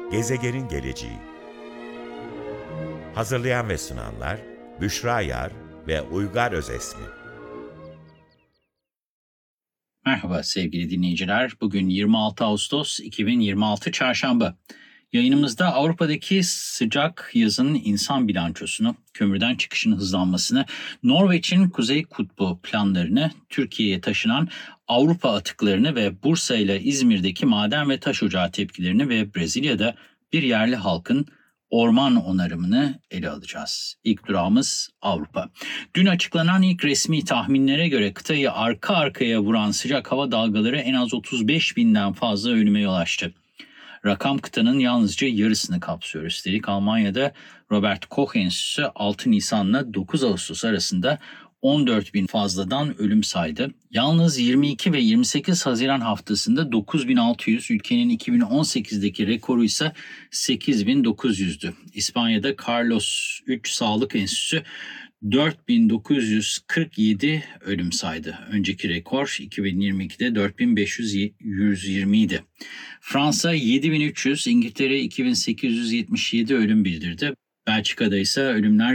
Gezegenin geleceği. Hazırlayan ve sunanlar Büşra Yar ve Uygar Özesmi. Merhaba sevgili dinleyiciler. Bugün 26 Ağustos 2026 Çarşamba. Yayınımızda Avrupa'daki sıcak yazın insan bilançosunu, kömürden çıkışın hızlanmasını, Norveç'in Kuzey Kutbu planlarını, Türkiye'ye taşınan Avrupa atıklarını ve Bursa ile İzmir'deki maden ve taş ocağı tepkilerini ve Brezilya'da bir yerli halkın orman onarımını ele alacağız. İlk durağımız Avrupa. Dün açıklanan ilk resmi tahminlere göre kıtayı arka arkaya vuran sıcak hava dalgaları en az 35 binden fazla ölüme yol açtı. Rakam kıtanın yalnızca yarısını kapsıyor. Üstelik Almanya'da Robert Koch Enstitüsü 6 Nisan'la 9 Ağustos arasında 14 bin fazladan ölüm saydı. Yalnız 22 ve 28 Haziran haftasında 9.600, ülkenin 2018'deki rekoru ise 8.900'dü. İspanya'da Carlos III Sağlık Enstitüsü 4.947 ölüm saydı. Önceki rekor 2022'de 4.520 idi. Fransa 7.300, İngiltere 2.877 ölüm bildirdi. Belçika'da ise ölümler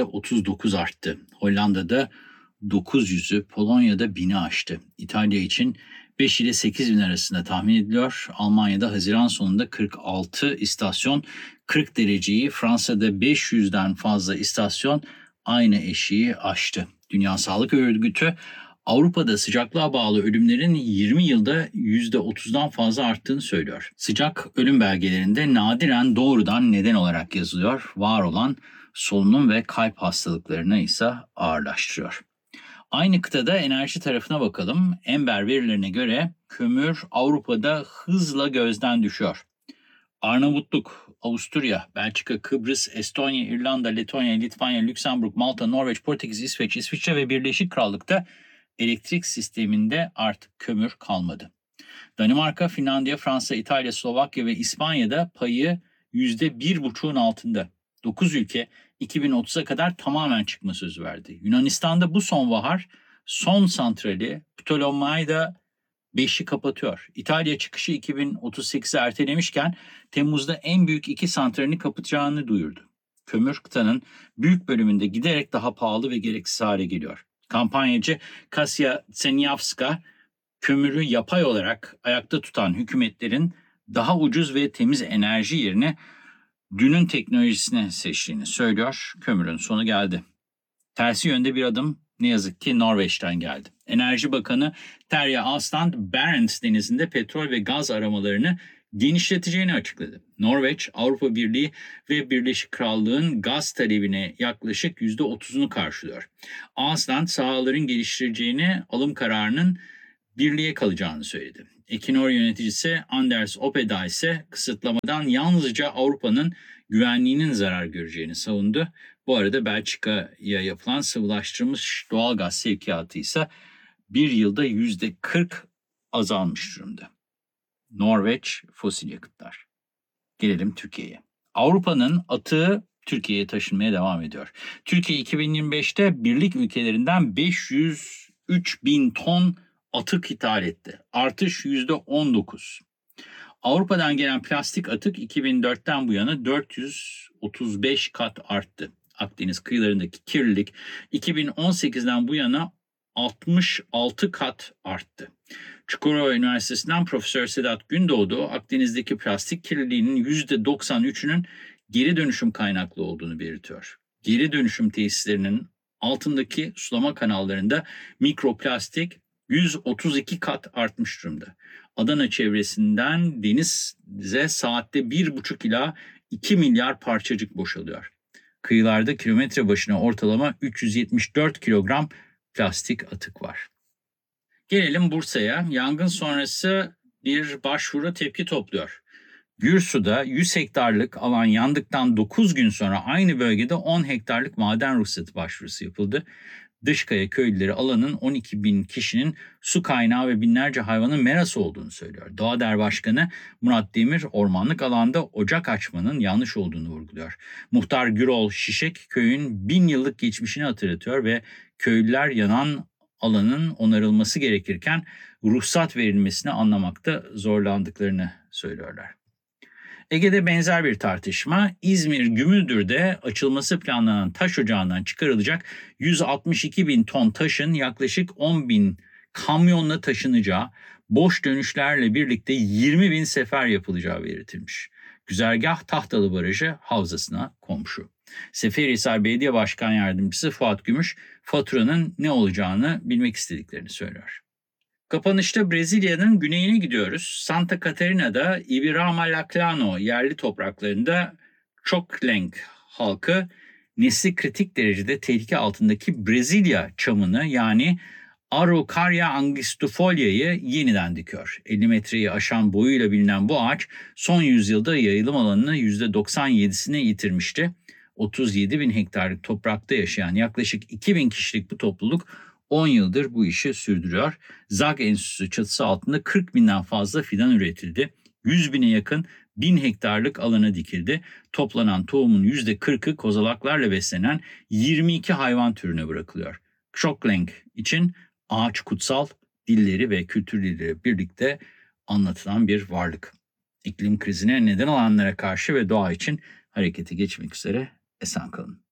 %39 arttı. Hollanda'da 900'ü, Polonya'da 1000'i aştı. İtalya için 5 ile 8 bin arasında tahmin ediliyor. Almanya'da Haziran sonunda 46 istasyon 40 dereceyi, Fransa'da 500'den fazla istasyon aynı eşiği aştı. Dünya Sağlık Örgütü Avrupa'da sıcaklığa bağlı ölümlerin 20 yılda %30'dan fazla arttığını söylüyor. Sıcak ölüm belgelerinde nadiren doğrudan neden olarak yazılıyor. Var olan solunum ve kalp hastalıklarına ise ağırlaştırıyor. Aynı kıtada enerji tarafına bakalım. Ember verilerine göre kömür Avrupa'da hızla gözden düşüyor. Arnavutluk, Avusturya, Belçika, Kıbrıs, Estonya, İrlanda, Letonya, Litvanya, Lüksemburg, Malta, Norveç, Portekiz, İsveç, İsviçre ve Birleşik Krallık'ta elektrik sisteminde artık kömür kalmadı. Danimarka, Finlandiya, Fransa, İtalya, Slovakya ve İspanya'da payı %1,5'un altında. 9 ülke 2030'a kadar tamamen çıkma sözü verdi. Yunanistan'da bu sonbahar son santrali Ptolemaida 5'i kapatıyor. İtalya çıkışı 2038'e ertelemişken Temmuz'da en büyük 2 santralini kapatacağını duyurdu. Kömür kıtanın büyük bölümünde giderek daha pahalı ve gereksiz hale geliyor. Kampanyacı Kasia Tsenyavska, kömürü yapay olarak ayakta tutan hükümetlerin daha ucuz ve temiz enerji yerine dünün teknolojisini seçtiğini söylüyor. Kömürün sonu geldi. Tersi yönde bir adım ne yazık ki Norveç'ten geldi. Enerji Bakanı Terje Asland, Barents Denizi'nde petrol ve gaz aramalarını genişleteceğini açıkladı. Norveç, Avrupa Birliği ve Birleşik Krallık'ın gaz talebine yaklaşık %30'unu karşılıyor. Asland, sahaların geliştireceğini, alım kararının birliğe kalacağını söyledi. Equinor yöneticisi Anders Opedal ise kısıtlamadan yalnızca Avrupa'nın güvenliğinin zarar göreceğini savundu. Bu arada Belçika'ya yapılan sıvılaştırılmış doğalgaz sevkiyatı ise bir yılda %40 azalmış durumda. Norveç, fosil yakıtlar. Gelelim Türkiye'ye. Avrupa'nın atığı Türkiye'ye taşınmaya devam ediyor. Türkiye 2025'te birlik ülkelerinden 503 bin ton atık ithal etti. Artış %19. Avrupa'dan gelen plastik atık 2004'ten bu yana 435 kat arttı. Akdeniz kıyılarındaki kirlilik 2018'den bu yana 66 kat arttı. Çukurova Üniversitesi'nden Profesör Sedat Gündoğdu, Akdeniz'deki plastik kirliliğinin %93'ünün geri dönüşüm kaynaklı olduğunu belirtiyor. Geri dönüşüm tesislerinin altındaki sulama kanallarında mikroplastik 132 kat artmış durumda. Adana çevresinden denize saatte 1,5 ila 2 milyar parçacık boşalıyor. Kıyılarda kilometre başına ortalama 374 kilogram plastik atık var. Gelelim Bursa'ya. Yangın sonrası bir başvuru tepki topluyor. Gürsu'da 100 hektarlık alan yandıktan 9 gün sonra aynı bölgede 10 hektarlık maden ruhsatı başvurusu yapıldı. Dışkaya köylüleri alanın 12 bin kişinin su kaynağı ve binlerce hayvanın merası olduğunu söylüyor. Doğader Başkanı Murat Demir, ormanlık alanda ocak açmanın yanlış olduğunu vurguluyor. Muhtar Gürol Şişek, köyün 1000 yıllık geçmişini hatırlatıyor ve köylüler yanan alanın onarılması gerekirken ruhsat verilmesini anlamakta zorlandıklarını söylüyorlar. Ege'de benzer bir tartışma. İzmir Gümüldür'de açılması planlanan taş ocağından çıkarılacak 162 bin ton taşın yaklaşık 10 bin kamyonla taşınacağı, boş dönüşlerle birlikte 20 bin sefer yapılacağı belirtilmiş. Güzergah Tahtalı Barajı havzasına komşu. Seferihisar Belediye Başkan Yardımcısı Fuat Gümüş, faturanın ne olacağını bilmek istediklerini söylüyor. Kapanışta Brezilya'nın güneyine gidiyoruz. Santa Catarina'da Ibirama-Laclano yerli topraklarında Choklenk halkı nesli kritik derecede tehlike altındaki Brezilya çamını yani Araucaria angustufolia'yı yeniden dikiyor. 50 metreyi aşan boyuyla bilinen bu ağaç son yüzyılda yayılım alanını %97'sine yitirmişti. 37 bin hektarlık toprakta yaşayan yaklaşık 2 bin kişilik bu topluluk 10 yıldır bu işi sürdürüyor. Zag Enstitüsü çatısı altında 40 binden fazla fidan üretildi. 100 bine yakın 1000 hektarlık alana dikildi. Toplanan tohumun %40'ı kozalaklarla beslenen 22 hayvan türüne bırakılıyor. Choklenk için ağaç kutsal, dilleri ve kültürleriyle birlikte anlatılan bir varlık. İklim krizine neden olanlara karşı ve doğa için harekete geçmek üzere esen kalın.